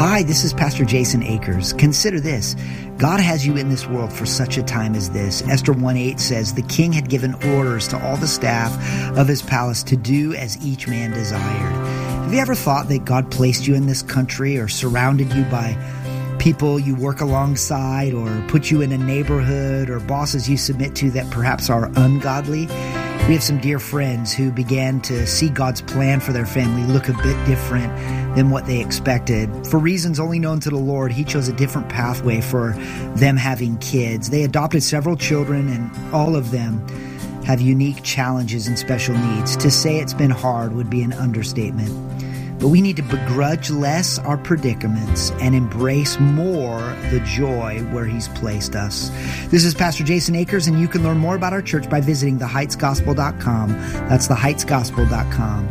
Hi, this is Pastor Jason Akers. Consider this. God has you in this world for such a time as this. Esther 1:8 says, the king had given orders to all the staff of his palace to do as each man desired. Have you ever thought that God placed you in this country or surrounded you by people you work alongside or put you in a neighborhood or bosses you submit to that perhaps are ungodly? We have some dear friends who began to see God's plan for their family look a bit different than what they expected. For reasons only known to the Lord, He chose a different pathway for them having kids. They adopted several children, and all of them have unique challenges and special needs. To say it's been hard would be an understatement. But we need to begrudge less our predicaments and embrace more the joy where He's placed us. This is Pastor Jason Akers, and you can learn more about our church by visiting theheightsgospel.com. That's theheightsgospel.com.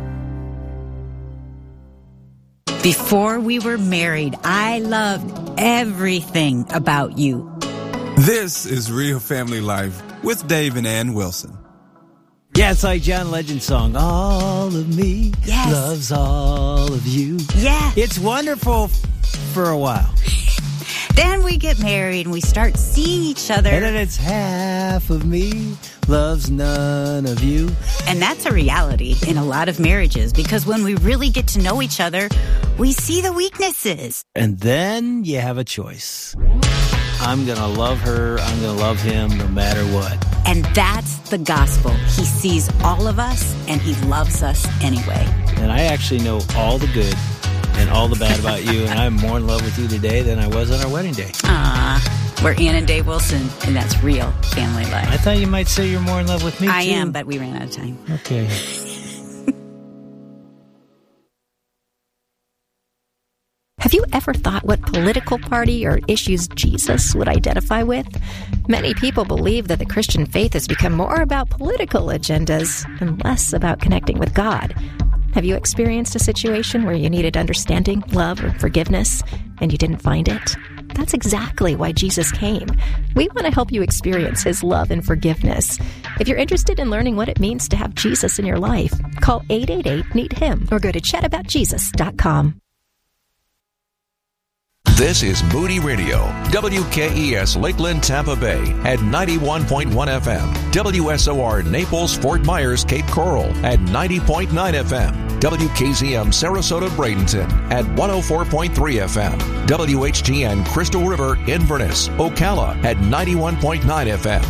Before we were married, I loved everything about you. This is Real Family Life with Dave and Ann Wilson. Yeah, it's like John Legend song, all of me loves all of you. Yeah. It's wonderful for a while. Then we get married and we start seeing each other. And then it's half of me loves none of you. And that's a reality in a lot of marriages, because when we really get to know each other, we see the weaknesses. And then you have a choice. I'm going to love her, I'm going to love him no matter what. And that's the gospel. He sees all of us and He loves us anyway. And I actually know all the good and all the bad about you, and I'm more in love with you today than I was on our wedding day. We're Ann and Dave Wilson, and that's real family life. I thought you might say you're more in love with me, I too. am, but we ran out of time. Okay. Have you ever thought what political party or issues Jesus would identify with? Many people believe that the Christian faith has become more about political agendas and less about connecting with God. Have you experienced a situation where you needed understanding, love, or forgiveness, and you didn't find it? That's exactly why Jesus came. We want to help you experience His love and forgiveness. If you're interested in learning what it means to have Jesus in your life, call 888-NEED-HIM or go to chataboutjesus.com. This is Moody Radio, WKES Lakeland, Tampa Bay at 91.1 FM, WSOR Naples, Fort Myers, Cape Coral at 90.9 FM, WKZM Sarasota, Bradenton at 104.3 FM, WHTN Crystal River, Inverness, Ocala at 91.9 FM,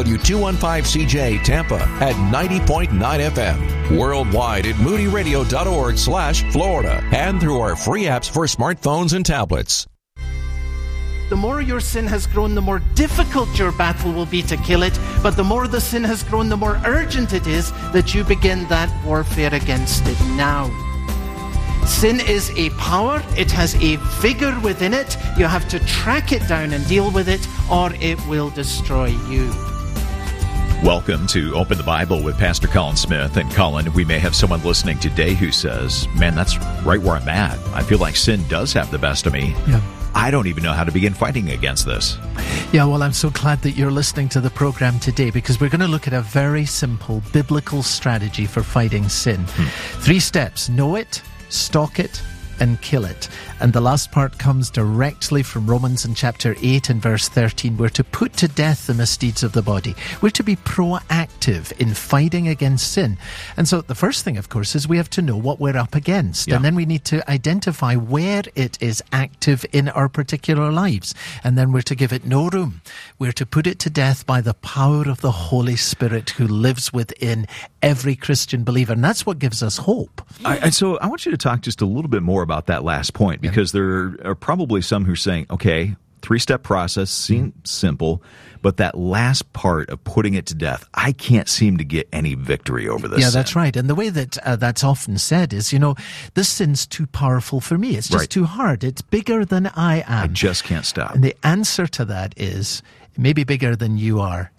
W215CJ Tampa at 90.9 FM, worldwide at moodyradio.org/Florida, and through our free apps for smartphones and tablets. The more your sin has grown, the more difficult your battle will be to kill it. But the more the sin has grown, the more urgent it is that you begin that warfare against it now. Sin is a power. It has a vigor within it. You have to track it down and deal with it, or it will destroy you. Welcome to Open the Bible with Pastor Colin Smith. And Colin, we may have someone listening today who says, man, that's right where I'm at. I feel like sin does have the best of me. Yeah. I don't even know how to begin fighting against this. Yeah, well, I'm so glad that you're listening to the program today, because we're going to look at a very simple biblical strategy for fighting sin. 3 steps: know it, stalk it, and kill it. And the last part comes directly from Romans in chapter 8 and verse 13. We're to put to death the misdeeds of the body. We're to be proactive in fighting against sin. And so the first thing, of course, is we have to know what we're up against. Yeah. And then we need to identify where it is active in our particular lives. And then we're to give it no room. We're to put it to death by the power of the Holy Spirit who lives within every Christian believer. And that's what gives us hope. And so I want you to talk just a little bit more about that last point, because there are probably some who are saying, okay, 3-step process seems simple, but that last part of putting it to death, I can't seem to get any victory over this. Yeah, sin. That's right. And the way that that's often said is, this sin's too powerful for me. It's just too hard. It's bigger than I am. I just can't stop. And the answer to that is, it may be bigger than you are.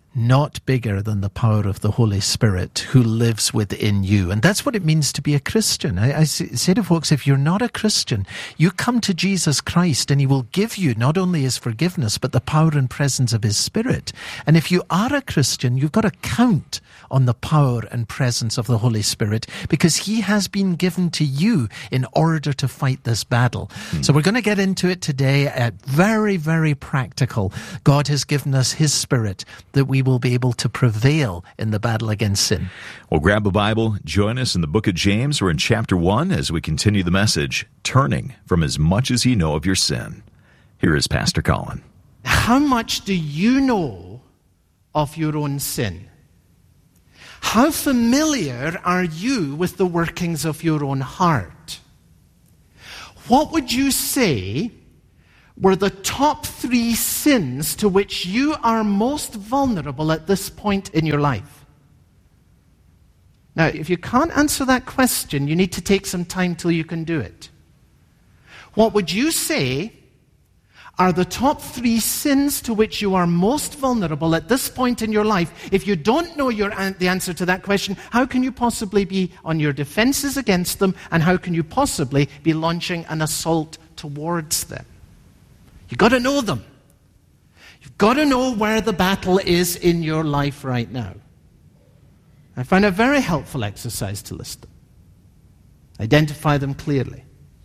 not bigger than the power of the Holy Spirit who lives within you. And that's what it means to be a Christian. I say to folks, if you're not a Christian, you come to Jesus Christ and he will give you not only his forgiveness, but the power and presence of his Spirit. And if you are a Christian, you've got to count on the power and presence of the Holy Spirit, because he has been given to you in order to fight this battle. So we're going to get into it today. Very, very practical. God has given us his Spirit that we will be able to prevail in the battle against sin. Well, grab a Bible, join us in the book of James. We're in chapter 1 as we continue the message, Turning from As Much as You Know of Your Sin. Here is Pastor Colin. How much do you know of your own sin? How familiar are you with the workings of your own heart? What would you say were the top 3 sins to which you are most vulnerable at this point in your life? Now, if you can't answer that question, you need to take some time till you can do it. What would you say are the top 3 sins to which you are most vulnerable at this point in your life? If you don't know the answer to that question, how can you possibly be on your defenses against them, and how can you possibly be launching an assault towards them? You've got to know them. You've got to know where the battle is in your life right now. I find a very helpful exercise to list them. Identify them clearly.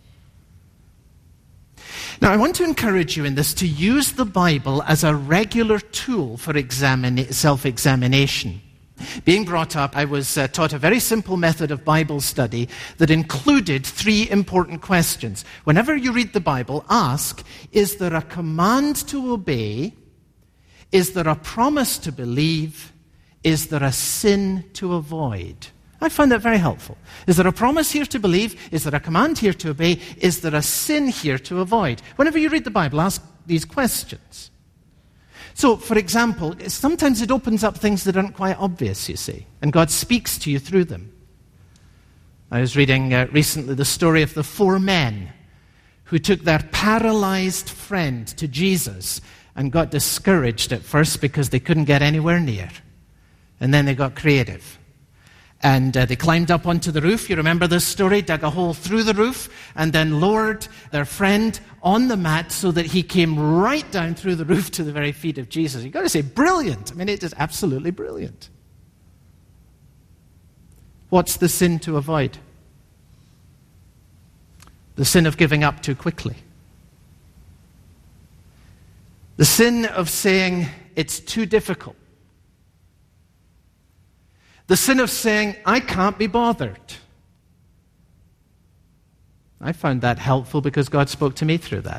Now, I want to encourage you in this to use the Bible as a regular tool for self-examination. Being brought up, I was taught a very simple method of Bible study that included 3 important questions. Whenever you read the Bible, ask, is there a command to obey? Is there a promise to believe? Is there a sin to avoid? I find that very helpful. Is there a promise here to believe? Is there a command here to obey? Is there a sin here to avoid? Whenever you read the Bible, ask these questions. So, for example, sometimes it opens up things that aren't quite obvious, you see, and God speaks to you through them. I was reading recently the story of the 4 men who took their paralyzed friend to Jesus and got discouraged at first because they couldn't get anywhere near. And then they got creative. And they climbed up onto the roof. You remember this story? Dug a hole through the roof and then lowered their friend on the mat so that he came right down through the roof to the very feet of Jesus. You've got to say, brilliant. I mean, it is absolutely brilliant. What's the sin to avoid? The sin of giving up too quickly. The sin of saying it's too difficult. The sin of saying, I can't be bothered. I found that helpful because God spoke to me through that.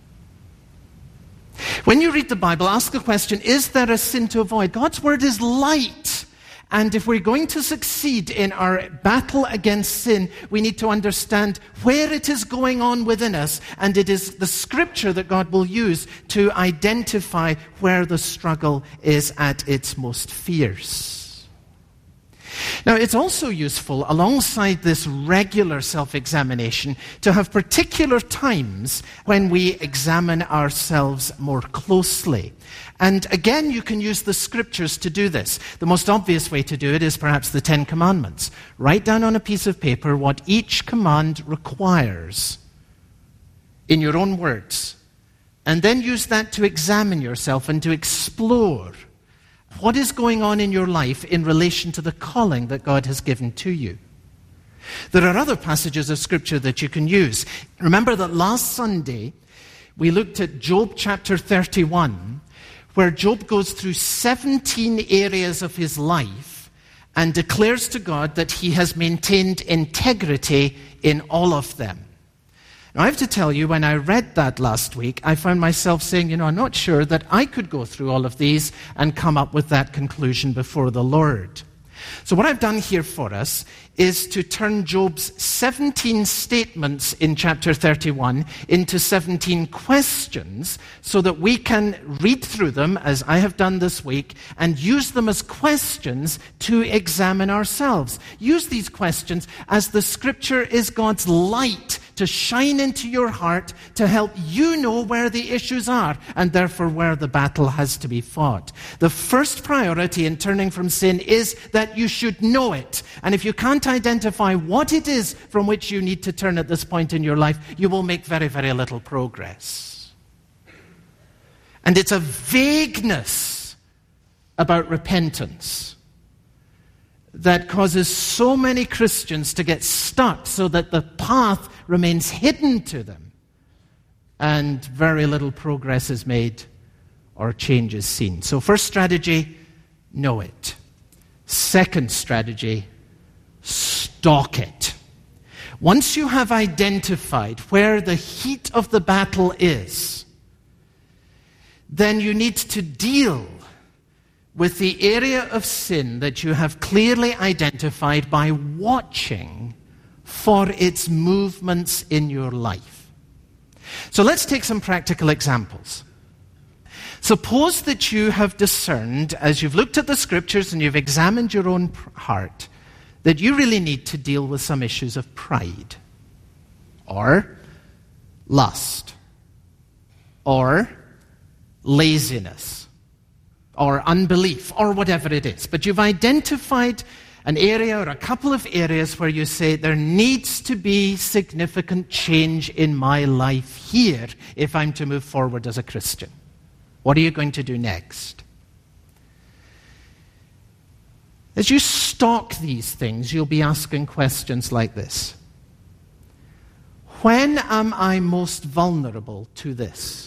When you read the Bible, ask the question, is there a sin to avoid? God's word is light. And if we're going to succeed in our battle against sin, we need to understand where it is going on within us. And it is the scripture that God will use to identify where the struggle is at its most fierce. Now, it's also useful, alongside this regular self-examination, to have particular times when we examine ourselves more closely. And again, you can use the scriptures to do this. The most obvious way to do it is perhaps the 10 Commandments. Write down on a piece of paper what each command requires in your own words. And then use that to examine yourself and to explore what is going on in your life in relation to the calling that God has given to you. There are other passages of Scripture that you can use. Remember that last Sunday we looked at Job chapter 31, where Job goes through 17 areas of his life and declares to God that he has maintained integrity in all of them. Now, I have to tell you, when I read that last week, I found myself saying, I'm not sure that I could go through all of these and come up with that conclusion before the Lord. So what I've done here for us is to turn Job's 17 statements in chapter 31 into 17 questions so that we can read through them, as I have done this week, and use them as questions to examine ourselves. Use these questions as the scripture is God's light to shine into your heart to help you know where the issues are and therefore where the battle has to be fought. The first priority in turning from sin is that you should know it. And if you can't identify what it is from which you need to turn at this point in your life, you will make very, very little progress. And it's a vagueness about repentance that causes so many Christians to get stuck so that the path remains hidden to them and very little progress is made or change is seen. So first strategy, know it. Second strategy, stalk it. Once you have identified where the heat of the battle is, then you need to deal with the area of sin that you have clearly identified by watching for its movements in your life. So let's take some practical examples. Suppose that you have discerned, as you've looked at the scriptures and you've examined your own heart, that you really need to deal with some issues of pride, or lust, or laziness, or unbelief, or whatever it is. But you've identified an area or a couple of areas where you say there needs to be significant change in my life here if I'm to move forward as a Christian. What are you going to do next? As you stalk these things, you'll be asking questions like this. When am I most vulnerable to this?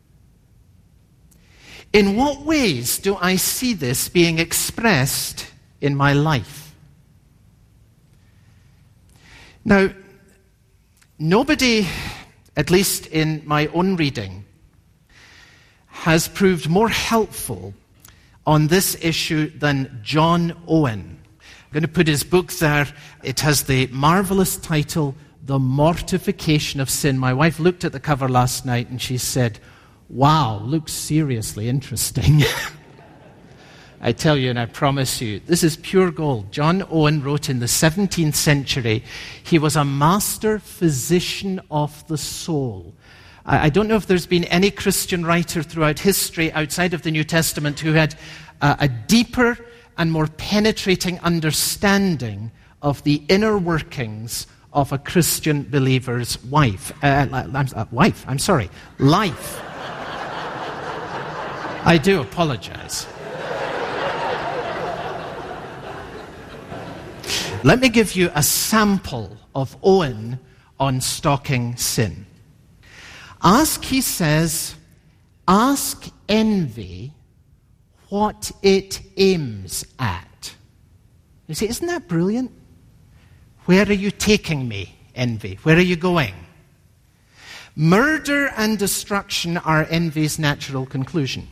In what ways do I see this being expressed in my life? Now, nobody, at least in my own reading, has proved more helpful on this issue than John Owen. I'm going to put his book there. It has the marvelous title, The Mortification of Sin. My wife looked at the cover last night and she said, "Wow, looks seriously interesting." I tell you and I promise you, this is pure gold. John Owen wrote in the 17th century. He was a master physician of the soul. I don't know if there's been any Christian writer throughout history outside of the New Testament who had a deeper and more penetrating understanding of the inner workings of a Christian believer's life. I do apologize. Let me give you a sample of Owen on stalking sin. He says, ask envy what it aims at. You see, isn't that brilliant? Where are you taking me, envy? Where are you going? Murder and destruction are envy's natural conclusion.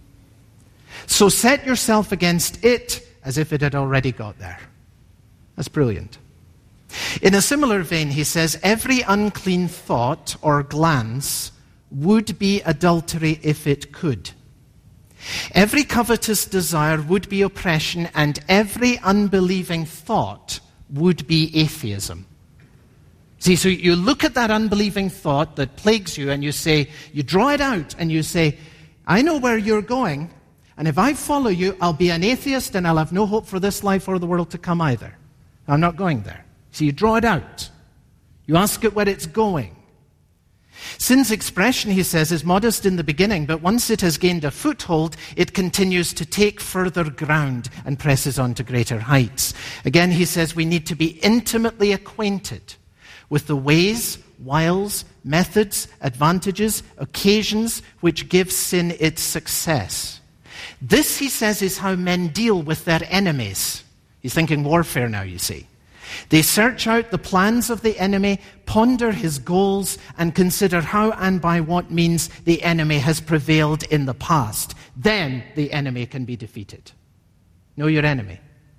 So set yourself against it as if it had already got there. That's brilliant. In a similar vein, he says, every unclean thought or glance would be adultery if it could. Every covetous desire would be oppression, and every unbelieving thought would be atheism. See, so you look at that unbelieving thought that plagues you, and you say, you draw it out, and you say, I know where you're going, and if I follow you, I'll be an atheist, and I'll have no hope for this life or the world to come either. I'm not going there. So you draw it out. You ask it where it's going. Sin's expression, he says, is modest in the beginning, but once it has gained a foothold, it continues to take further ground and presses on to greater heights. Again, he says we need to be intimately acquainted with the ways, wiles, methods, advantages, occasions which give sin its success. This, he says, is how men deal with their enemies. He's thinking warfare now, you see. They search out the plans of the enemy, ponder his goals, and consider how and by what means the enemy has prevailed in the past. Then the enemy can be defeated. Know your enemy.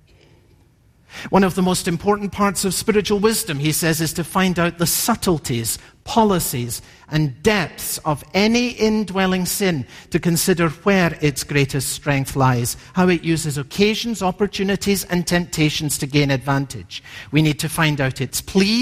One of the most important parts of spiritual wisdom, he says, is to find out the subtleties, policies, and depths of any indwelling sin, to consider where its greatest strength lies, how it uses occasions, opportunities, and temptations to gain advantage. We need to find out its pleas,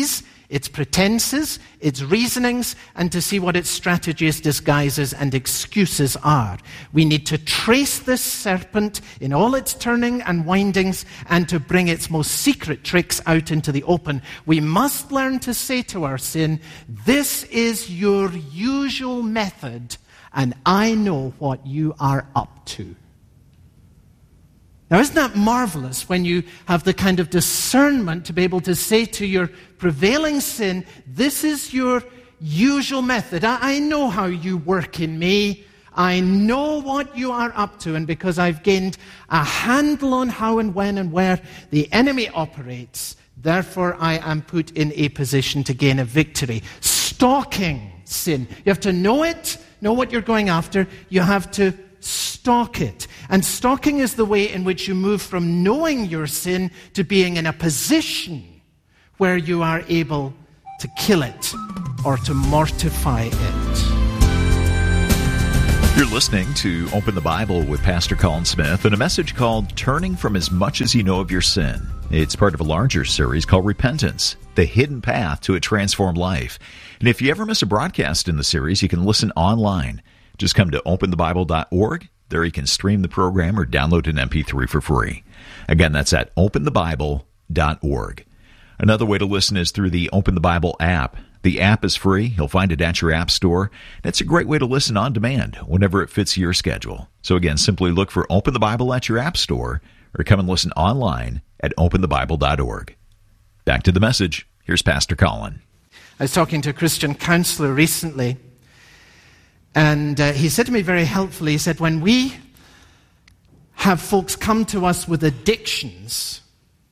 its pretenses, its reasonings, and to see what its strategies, disguises, and excuses are. We need to trace this serpent in all its turning and windings and to bring its most secret tricks out into the open. We must learn to say to our sin, "This is your usual method, and I know what you are up to." Now, isn't that marvelous when you have the kind of discernment to be able to say to your prevailing sin, "This is your usual method. I know how you work in me. I know what you are up to. And because I've gained a handle on how and when and where the enemy operates, therefore I am put in a position to gain a victory." Stalking sin. You have to know it, know what you're going after. You have to stalk it. And stalking is the way in which you move from knowing your sin to being in a position where you are able to kill it or to mortify it. You're listening to Open the Bible with Pastor Colin Smith and a message called Turning from As Much As You Know of Your Sin. It's part of a larger series called Repentance, the hidden path to a transformed life. And if you ever miss a broadcast in the series, you can listen online. Just come to openthebible.org. There you can stream the program or download an MP3 for free. Again, that's at openthebible.org. Another way to listen is through the Open the Bible app. The app is free. You'll find it at your app store. It's a great way to listen on demand whenever it fits your schedule. So again, simply look for Open the Bible at your app store or come and listen online at openthebible.org. Back to the message. Here's Pastor Colin. I was talking to a Christian counselor recently, and he said to me very helpfully, he said, when we have folks come to us with addictions,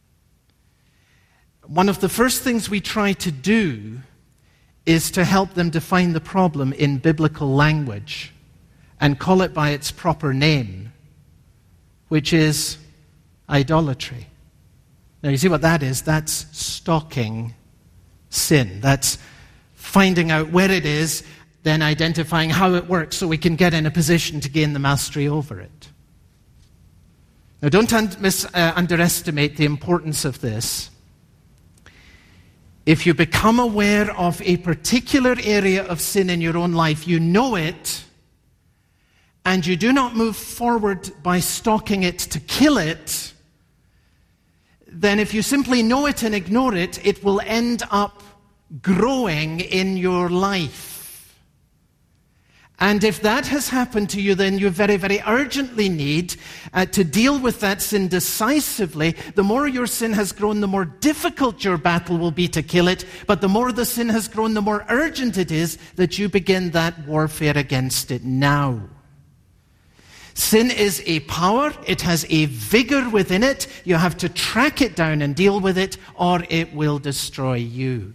one of the first things we try to do is to help them define the problem in biblical language and call it by its proper name, which is idolatry. Now, you see what that is? That's stalking sin. That's finding out where it is, then identifying how it works so we can get in a position to gain the mastery over it. Now, don't underestimate the importance of this. If you become aware of a particular area of sin in your own life, you know it, and you do not move forward by stalking it to kill it, then if you simply know it and ignore it, it will end up growing in your life. And if that has happened to you, then you very, very urgently need to deal with that sin decisively. The more your sin has grown, the more difficult your battle will be to kill it. But the more the sin has grown, the more urgent it is that you begin that warfare against it now. Sin is a power. It has a vigor within it. You have to track it down and deal with it, or it will destroy you.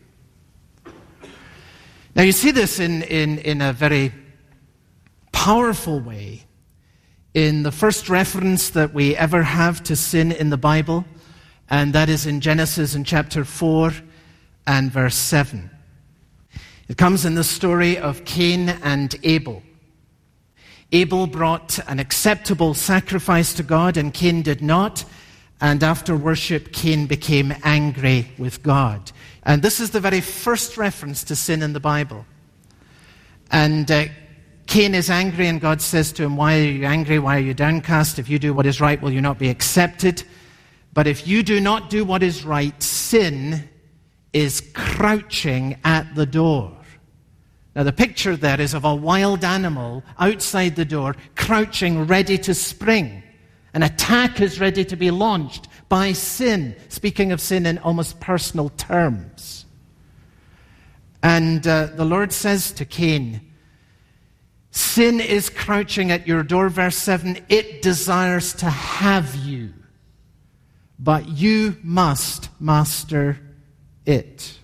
Now, you see this in a very powerful way in the first reference that we ever have to sin in the Bible, and that is in Genesis in chapter 4 and verse 7. It comes in the story of Cain and Abel. Abel brought an acceptable sacrifice to God, and Cain did not. And after worship, Cain became angry with God. And this is the very first reference to sin in the Bible. And Cain is angry, and God says to him, "Why are you angry? Why are you downcast? If you do what is right, will you not be accepted? But if you do not do what is right, sin is crouching at the door." Now, the picture there is of a wild animal outside the door, crouching, ready to spring. An attack is ready to be launched by sin, speaking of sin in almost personal terms. And the Lord says to Cain, sin is crouching at your door, verse 7. It desires to have you, but you must master it.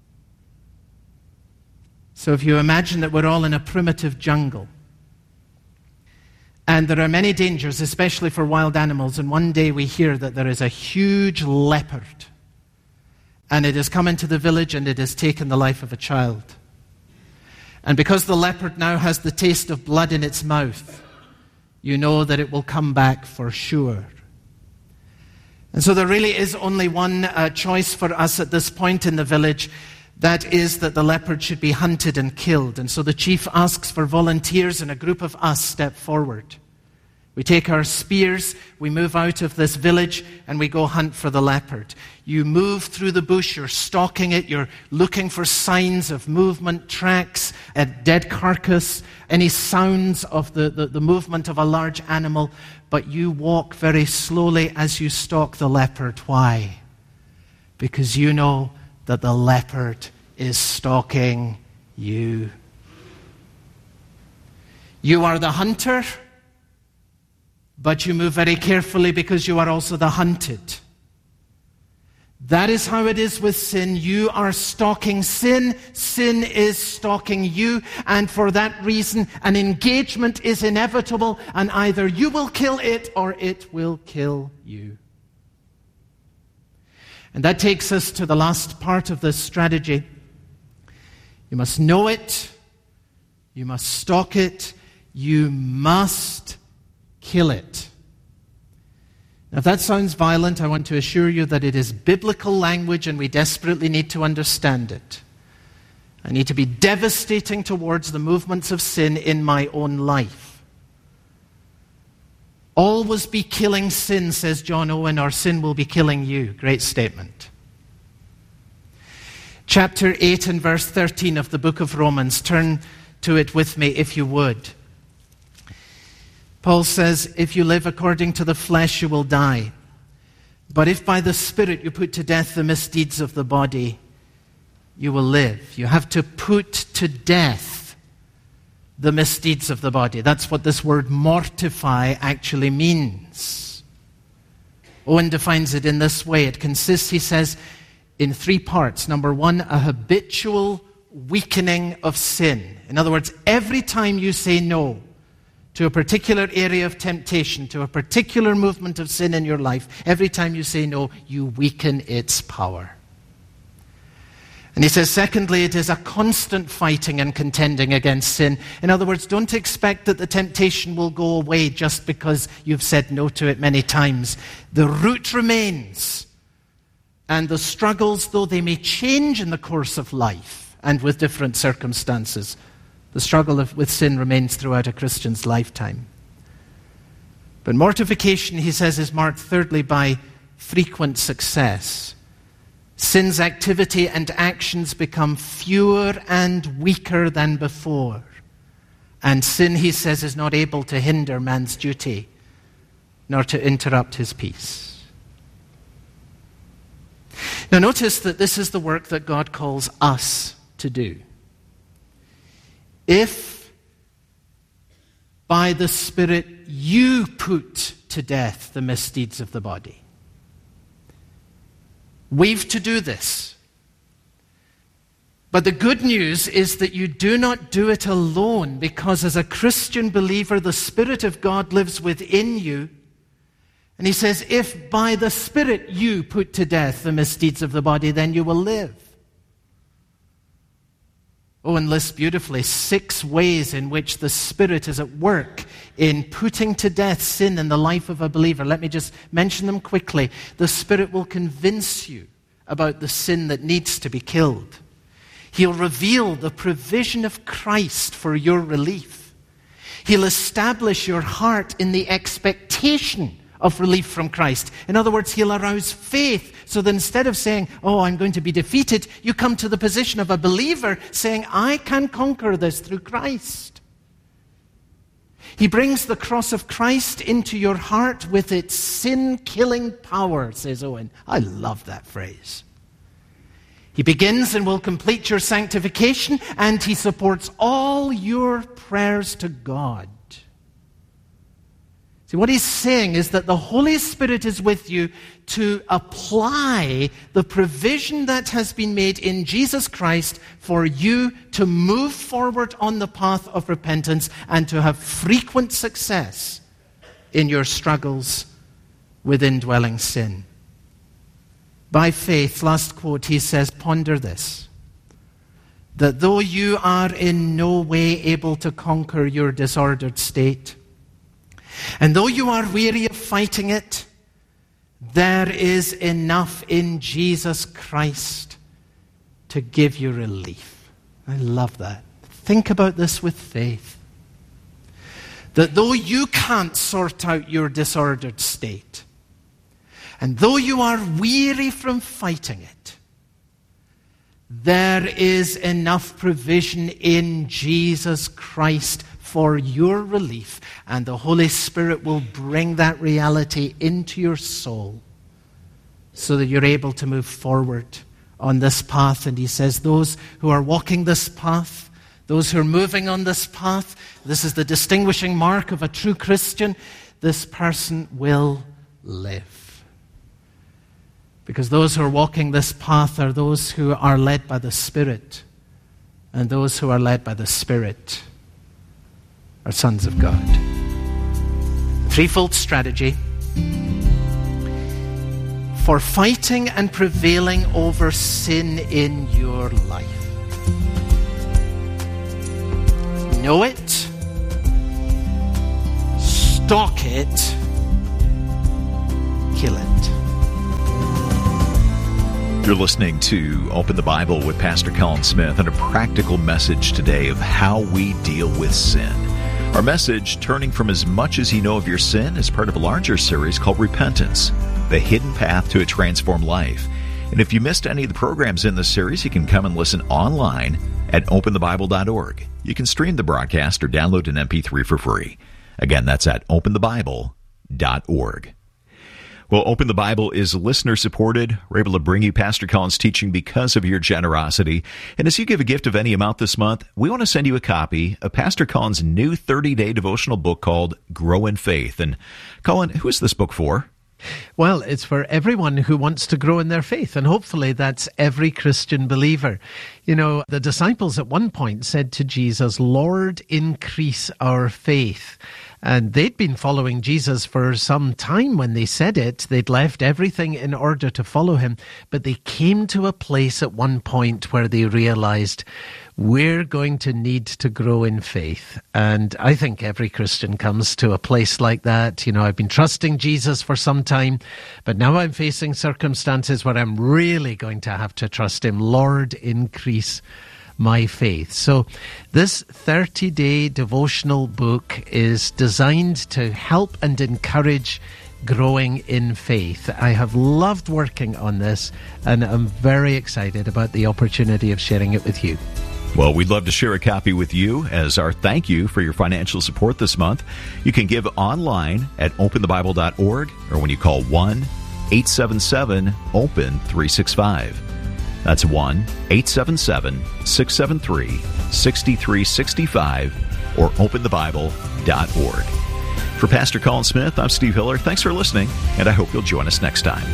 So if you imagine that we're all in a primitive jungle, and there are many dangers, especially for wild animals, and one day we hear that there is a huge leopard, and it has come into the village and it has taken the life of a child. And because the leopard now has the taste of blood in its mouth, you know that it will come back for sure. And so there really is only one choice for us at this point in the village, That is that the leopard should be hunted and killed. And so the chief asks for volunteers, and a group of us step forward. We take our spears, we move out of this village, and we go hunt for the leopard. You move through the bush, you're stalking it, you're looking for signs of movement, tracks, a dead carcass, any sounds of the movement of a large animal, but you walk very slowly as you stalk the leopard. Why? Because you know that the leopard is stalking you. You are the hunter, but you move very carefully because you are also the hunted. That is how it is with sin. You are stalking sin. Sin is stalking you. And for that reason, an engagement is inevitable. And either you will kill it or it will kill you. And that takes us to the last part of this strategy. You must know it. You must stalk it. You must kill it. Now, if that sounds violent, I want to assure you that it is biblical language and we desperately need to understand it. I need to be devastating towards the movements of sin in my own life. Always be killing sin, says John Owen, or sin will be killing you. Great statement. Chapter 8 and verse 13 of the book of Romans. Turn to it with me if you would. Paul says, if you live according to the flesh, you will die. But if by the Spirit you put to death the misdeeds of the body, you will live. You have to put to death the misdeeds of the body. That's what this word mortify actually means. Owen defines it in this way. It consists, he says, in 3 parts. Number 1, a habitual weakening of sin. In other words, every time you say no to a particular area of temptation, to a particular movement of sin in your life, every time you say no, you weaken its power. And he says, secondly, it is a constant fighting and contending against sin. In other words, don't expect that the temptation will go away just because you've said no to it many times. The root remains. And the struggles, though they may change in the course of life and with different circumstances, the struggle with sin remains throughout a Christian's lifetime. But mortification, he says, is marked thirdly by frequent success. Sin's activity and actions become fewer and weaker than before. And sin, he says, is not able to hinder man's duty, nor to interrupt his peace. Now notice that this is the work that God calls us to do. If by the Spirit you put to death the misdeeds of the body, we've to do this. But the good news is that you do not do it alone, because as a Christian believer, the Spirit of God lives within you. And he says, if by the Spirit you put to death the misdeeds of the body, then you will live. Owen lists beautifully 6 ways in which the Spirit is at work in putting to death sin in the life of a believer. Let me just mention them quickly. The Spirit will convince you about the sin that needs to be killed. He'll reveal the provision of Christ for your relief. He'll establish your heart in the expectation of relief from Christ. In other words, he'll arouse faith so that instead of saying, oh, I'm going to be defeated, you come to the position of a believer saying, I can conquer this through Christ. He brings the cross of Christ into your heart with its sin-killing power, says Owen. I love that phrase. He begins and will complete your sanctification, and he supports all your prayers to God. See, what he's saying is that the Holy Spirit is with you to apply the provision that has been made in Jesus Christ for you to move forward on the path of repentance and to have frequent success in your struggles with indwelling sin. By faith, last quote, he says, ponder this, that though you are in no way able to conquer your disordered state, and though you are weary of fighting it, there is enough in Jesus Christ to give you relief. I love that. Think about this with faith. That though you can't sort out your disordered state, and though you are weary from fighting it, there is enough provision in Jesus Christ for your relief, and the Holy Spirit will bring that reality into your soul so that you're able to move forward on this path. And he says, those who are walking this path, those who are moving on this path, this is the distinguishing mark of a true Christian, this person will live. Because those who are walking this path are those who are led by the Spirit, and those who are led by the Spirit are sons of God. Threefold strategy for fighting and prevailing over sin in your life. Know it, stalk it, kill it. You're listening to Open the Bible with Pastor Colin Smith, and a practical message today of how we deal with sin. Our message, turning from as much as you know of your sin, is part of a larger series called Repentance, the hidden path to a transformed life. And if you missed any of the programs in this series, you can come and listen online at openthebible.org. You can stream the broadcast or download an MP3 for free. Again, that's at openthebible.org. Well, Open the Bible is listener-supported. We're able to bring you Pastor Colin's teaching because of your generosity. And as you give a gift of any amount this month, we want to send you a copy of Pastor Colin's new 30-day devotional book called Grow in Faith. And Colin, who is this book for? Well, it's for everyone who wants to grow in their faith, and hopefully that's every Christian believer. You know, the disciples at one point said to Jesus, "Lord, increase our faith." And they'd been following Jesus for some time when they said it. They'd left everything in order to follow him. But they came to a place at one point where they realized, we're going to need to grow in faith. And I think every Christian comes to a place like that. You know, I've been trusting Jesus for some time, but now I'm facing circumstances where I'm really going to have to trust him. Lord, increase my faith. So this 30-day devotional book is designed to help and encourage growing in faith. I have loved working on this, and I'm very excited about the opportunity of sharing it with you. Well, we'd love to share a copy with you as our thank you for your financial support this month. You can give online at openthebible.org, or when you call 1-877-OPEN-365. That's 1-877-673-6365 or openthebible.org. For Pastor Colin Smith, I'm Steve Hiller. Thanks for listening, and I hope you'll join us next time.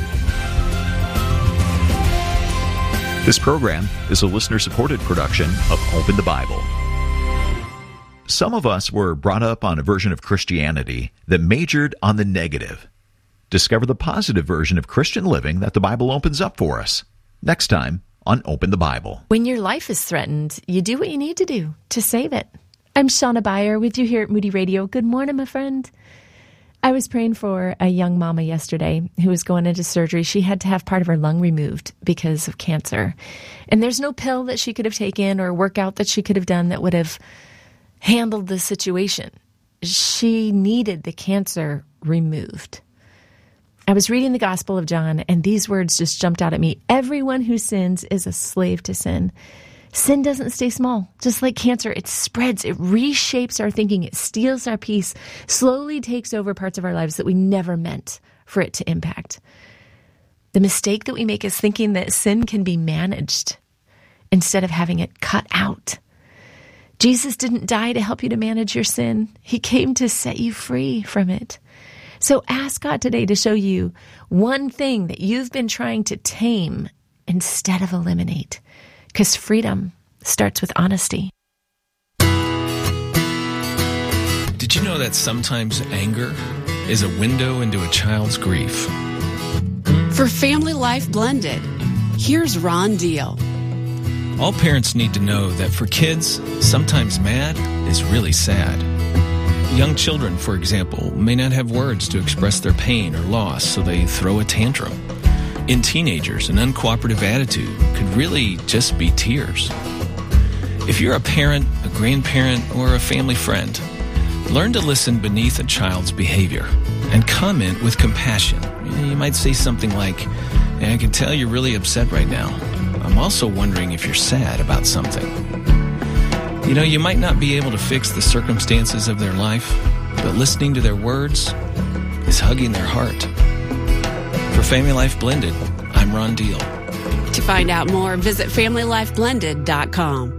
This program is a listener-supported production of Open the Bible. Some of us were brought up on a version of Christianity that majored on the negative. Discover the positive version of Christian living that the Bible opens up for us. Next time on Open the Bible. When your life is threatened, you do what you need to do to save it. I'm Shauna Beyer with you here at Moody Radio. Good morning, my friend. I was praying for a young mama yesterday who was going into surgery. She had to have part of her lung removed because of cancer. And there's no pill that she could have taken or workout that she could have done that would have handled the situation. She needed the cancer removed. I was reading the Gospel of John, and these words just jumped out at me. Everyone who sins is a slave to sin. Sin doesn't stay small. Just like cancer, it spreads, it reshapes our thinking, it steals our peace, slowly takes over parts of our lives that we never meant for it to impact. The mistake that we make is thinking that sin can be managed instead of having it cut out. Jesus didn't die to help you to manage your sin. He came to set you free from it. So ask God today to show you one thing that you've been trying to tame instead of eliminate, because freedom starts with honesty. Did you know that sometimes anger is a window into a child's grief? For Family Life Blended, here's Ron Deal. All parents need to know that for kids, sometimes mad is really sad. Young children, for example, may not have words to express their pain or loss, so they throw a tantrum. In teenagers, an uncooperative attitude could really just be tears. If you're a parent, a grandparent, or a family friend, learn to listen beneath a child's behavior and comment with compassion. You might say something like, I can tell you're really upset right now. I'm also wondering if you're sad about something. You know, you might not be able to fix the circumstances of their life, but listening to their words is hugging their heart. For Family Life Blended, I'm Ron Deal. To find out more, visit FamilyLifeBlended.com.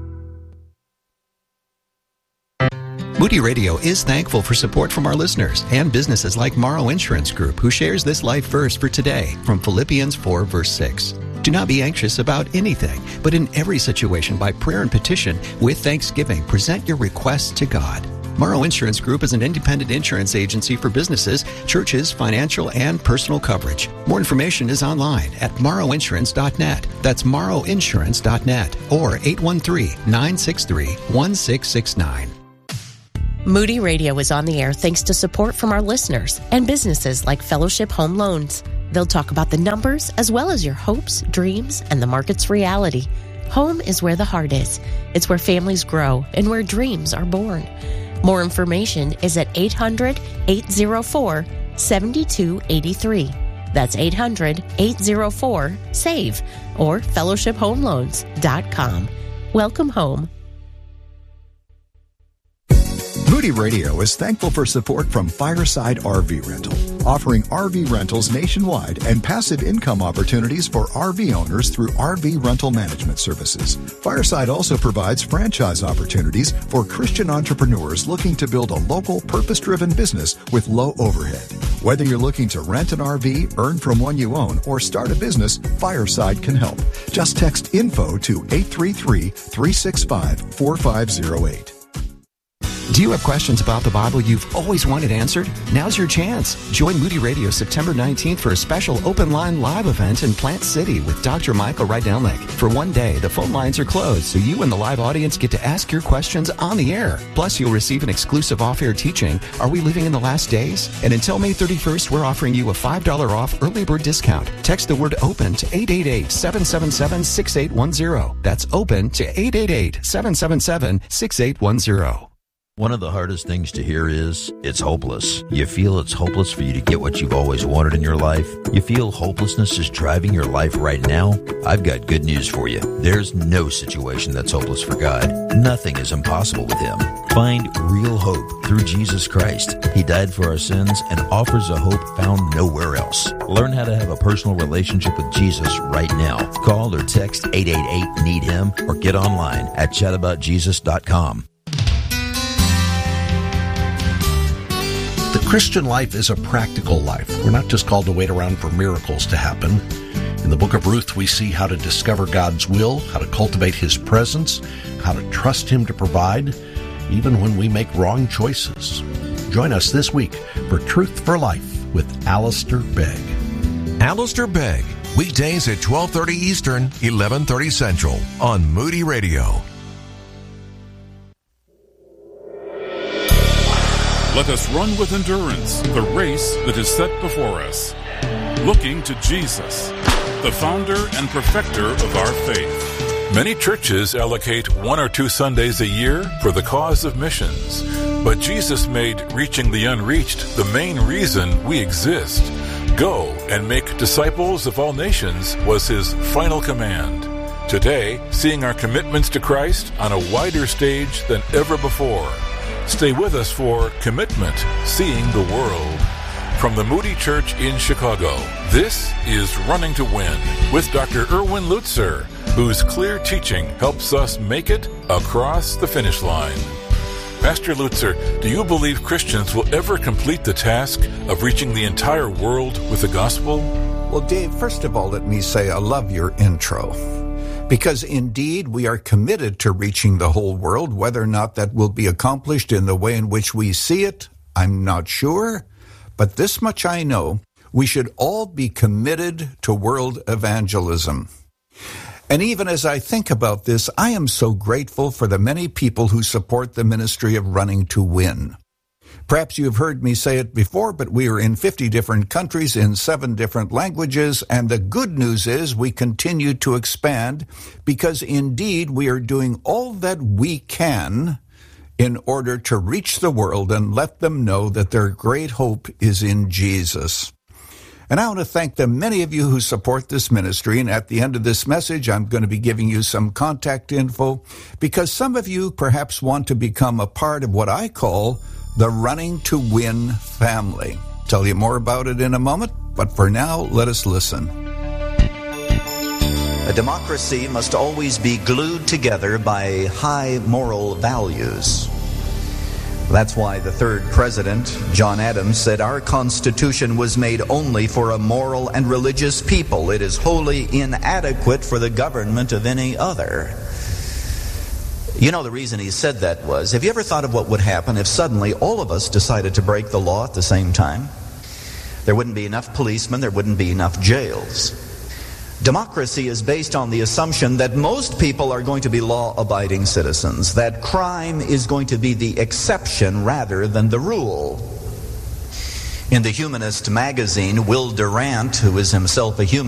Moody Radio is thankful for support from our listeners and businesses like Morrow Insurance Group, who shares this life verse for today from Philippians 4, verse 6. Do not be anxious about anything, but in every situation, by prayer and petition, with thanksgiving, present your requests to God. Morrow Insurance Group is an independent insurance agency for businesses, churches, financial, and personal coverage. More information is online at morrowinsurance.net. That's morrowinsurance.net or 813-963-1669. Moody Radio is on the air thanks to support from our listeners and businesses like Fellowship Home Loans. They'll talk about the numbers as well as your hopes, dreams, and the market's reality. Home is where the heart is. It's where families grow and where dreams are born. More information is at 800-804-7283. That's 800-804-SAVE or fellowshiphomeloans.com. Welcome home. Moody Radio is thankful for support from Fireside RV Rental, offering RV rentals nationwide and passive income opportunities for RV owners through RV rental management services. Fireside also provides franchise opportunities for Christian entrepreneurs looking to build a local, purpose-driven business with low overhead. Whether you're looking to rent an RV, earn from one you own, or start a business, Fireside can help. Just text INFO to 833-365-4508. Do you have questions about the Bible you've always wanted answered? Now's your chance. Join Moody Radio September 19th for a special open line live event in Plant City with Dr. Michael Rydelnik. For one day, the phone lines are closed, so you and the live audience get to ask your questions on the air. Plus, you'll receive an exclusive off-air teaching, Are We Living in the Last Days? And until May 31st, we're offering you a $5 off early bird discount. Text the word OPEN to 888-777-6810. That's OPEN to 888-777-6810. One of the hardest things to hear is, it's hopeless. You feel it's hopeless for you to get what you've always wanted in your life. You feel hopelessness is driving your life right now. I've got good news for you. There's no situation that's hopeless for God. Nothing is impossible with Him. Find real hope through Jesus Christ. He died for our sins and offers a hope found nowhere else. Learn how to have a personal relationship with Jesus right now. Call or text 888-NEED-HIM or get online at chataboutjesus.com. The Christian life is a practical life. We're not just called to wait around for miracles to happen. In the book of Ruth, we see how to discover God's will, how to cultivate His presence, how to trust Him to provide, even when we make wrong choices. Join us this week for Truth for Life with Alistair Begg. Alistair Begg, weekdays at 12:30 Eastern, 11:30 Central on Moody Radio. Let us run with endurance the race that is set before us, looking to Jesus, the founder and perfecter of our faith. Many churches allocate 1 or 2 Sundays a year for the cause of missions, but Jesus made reaching the unreached the main reason we exist. Go and make disciples of all nations was His final command. Today, seeing our commitments to Christ on a wider stage than ever before. Stay with us for Commitment, Seeing the World. From the Moody Church in Chicago, this is Running to Win with Dr. Erwin Lutzer, whose clear teaching helps us make it across the finish line. Pastor Lutzer, do you believe Christians will ever complete the task of reaching the entire world with the gospel? Well, Dave, first of all, let me say I love your intro. Because indeed, we are committed to reaching the whole world. Whether or not that will be accomplished in the way in which we see it, I'm not sure. But this much I know, we should all be committed to world evangelism. And even as I think about this, I am so grateful for the many people who support the ministry of Running to Win. Perhaps you've heard me say it before, but we are in 50 different countries in 7 different languages, and the good news is we continue to expand because indeed we are doing all that we can in order to reach the world and let them know that their great hope is in Jesus. And I want to thank the many of you who support this ministry. And at the end of this message, I'm going to be giving you some contact info because some of you perhaps want to become a part of what I call the Running to Win family. Tell you more about it in a moment, but for now, let us listen. A democracy must always be glued together by high moral values. That's why the third president, John Adams, said our Constitution was made only for a moral and religious people. It is wholly inadequate for the government of any other. You know, the reason he said that was, have you ever thought of what would happen if suddenly all of us decided to break the law at the same time? There wouldn't be enough policemen, there wouldn't be enough jails. Democracy is based on the assumption that most people are going to be law-abiding citizens, that crime is going to be the exception rather than the rule. In the Humanist magazine, Will Durant, who is himself a humanist,